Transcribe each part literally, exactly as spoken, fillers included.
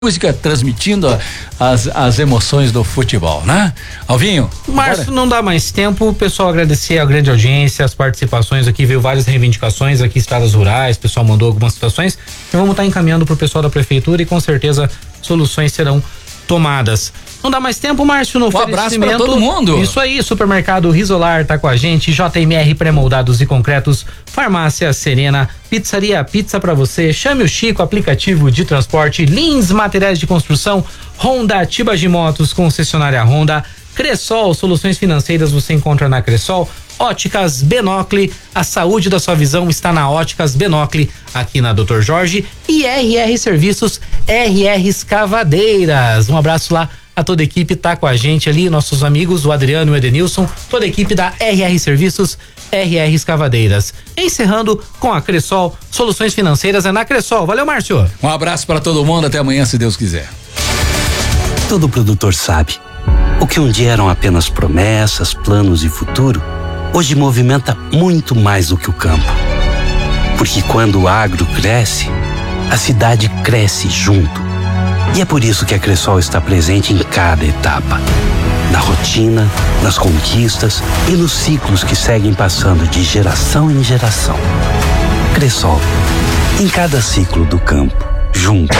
Música transmitindo as, as emoções do futebol, né? Alvinho? Márcio, bora. Não dá mais tempo, pessoal, agradecer a grande audiência, as participações aqui, veio várias reivindicações aqui, estradas rurais, o pessoal mandou algumas situações, então vamos estar encaminhando pro pessoal da prefeitura e com certeza soluções serão tomadas. Não dá mais tempo, Márcio, no um abraço para todo mundo. Isso aí, Supermercado Risolar tá com a gente, J M R Pré-Moldados e Concretos, Farmácia Serena, Pizzaria Pizza pra você, chame o Chico, aplicativo de transporte, Lins Materiais de Construção, Honda Tibagi Motos, concessionária Honda, Cressol, soluções financeiras você encontra na Cressol, Óticas Benocle, a saúde da sua visão está na Óticas Benocle, aqui na doutor Jorge, e R R Serviços, R R Escavadeiras. Um abraço lá a toda a equipe, tá com a gente ali, nossos amigos, o Adriano e o Edenilson, toda a equipe da R R Serviços, R R Escavadeiras. Encerrando com a Cressol, soluções financeiras é na Cressol. Valeu, Márcio. Um abraço para todo mundo, até amanhã, se Deus quiser. Todo produtor sabe, o que um dia eram apenas promessas, planos e futuro, hoje movimenta muito mais do que o campo. Porque quando o agro cresce, a cidade cresce junto. E é por isso que a Cressol está presente em cada etapa. Na rotina, nas conquistas e nos ciclos que seguem passando de geração em geração. Cressol, em cada ciclo do campo, junto.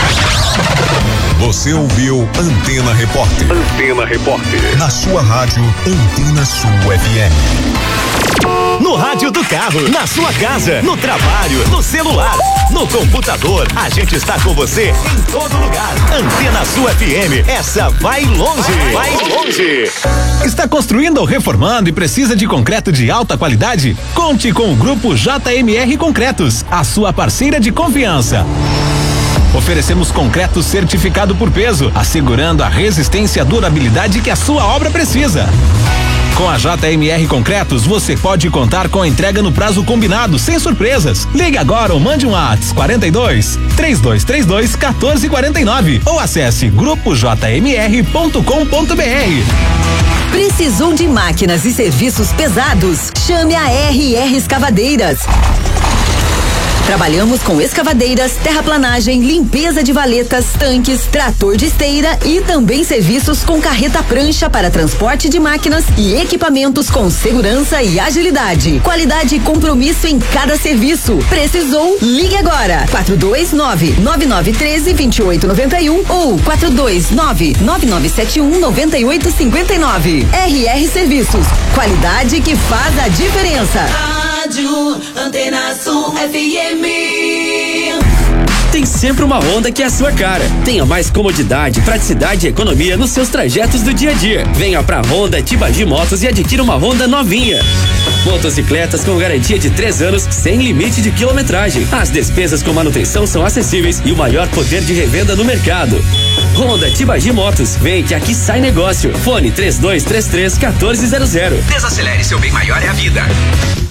Você ouviu Antena Repórter. Antena Repórter. Na sua rádio Antena Sul F M. No rádio do carro, na sua casa, no trabalho, no celular, no computador, a gente está com você em todo lugar. Antena Sul F M, essa vai longe, vai longe. Está construindo ou reformando e precisa de concreto de alta qualidade? Conte com o Grupo J M R Concretos, a sua parceira de confiança. Oferecemos concreto certificado por peso, assegurando a resistência e a durabilidade que a sua obra precisa. Com a J M R Concretos, você pode contar com a entrega no prazo combinado, sem surpresas. Ligue agora ou mande um WhatsApp quarenta e dois, três dois três dois, quatorze quarenta e nove ou acesse grupo j m r ponto com ponto b r. Precisou de máquinas e serviços pesados? Chame a R R Escavadeiras. Trabalhamos com escavadeiras, terraplanagem, limpeza de valetas, tanques, trator de esteira e também serviços com carreta prancha para transporte de máquinas e equipamentos com segurança e agilidade. Qualidade e compromisso em cada serviço. Precisou? Ligue agora. quatro dois nove, nove nove um três, dois oito nove um ou quatro dois nove, nove nove sete um, nove oito cinco nove. R R Serviços. Qualidade que faz a diferença. Rádio Antena Sul F M. Tem sempre uma Honda que é a sua cara. Tenha mais comodidade, praticidade e economia nos seus trajetos do dia a dia. Venha pra Honda Tibagi Motos e adquira uma Honda novinha. Motocicletas com garantia de três anos, sem limite de quilometragem. As despesas com manutenção são acessíveis e o maior poder de revenda no mercado. Honda Tibagi Motos, vem que aqui sai negócio. Fone três dois três três, um quatro zero zero. Desacelere, seu bem maior é a vida.